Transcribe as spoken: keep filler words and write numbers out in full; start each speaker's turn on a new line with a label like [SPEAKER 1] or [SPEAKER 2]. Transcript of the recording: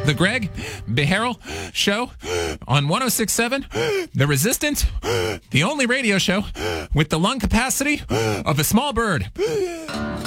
[SPEAKER 1] The Greg Beharrell Show on one oh six point seven, The Resistant, the only radio show with the lung capacity of a small bird.